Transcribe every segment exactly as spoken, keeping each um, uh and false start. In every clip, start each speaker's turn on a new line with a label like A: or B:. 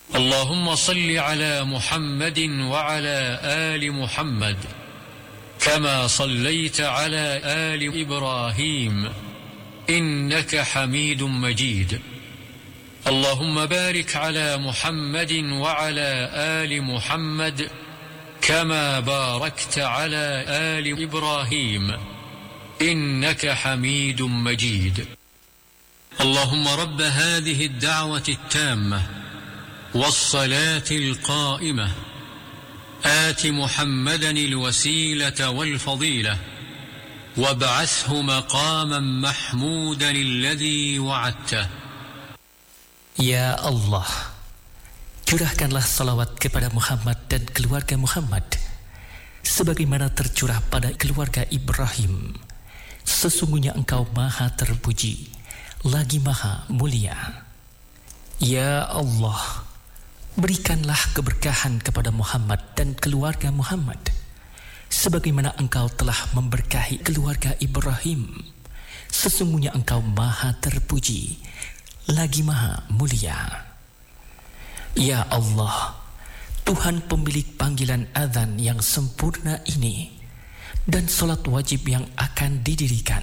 A: اللهم صل على محمد وعلى آل محمد كما صليت على آل إبراهيم إنك حميد مجيد. اللهم بارك على محمد وعلى آل محمد كما باركت على آل إبراهيم إنك حميد مجيد. اللهم رب هذه الدعوة التامة والصلاة القائمة آت محمدا الوسيلة والفضيلة وابعثه مقاما محمودا الذي وعدته.
B: Ya Allah, curahkanlah salawat kepada Muhammad dan keluarga Muhammad sebagaimana tercurah pada keluarga Ibrahim. Sesungguhnya Engkau Maha terpuji lagi Maha mulia. Ya Allah, berikanlah keberkahan kepada Muhammad dan keluarga Muhammad sebagaimana Engkau telah memberkahi keluarga Ibrahim. Sesungguhnya Engkau Maha terpuji lagi Maha mulia. Ya Allah, Tuhan pemilik panggilan azan yang sempurna ini dan salat wajib yang akan didirikan,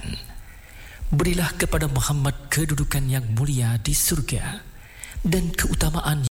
B: berilah kepada Muhammad kedudukan yang mulia di surga dan keutamaan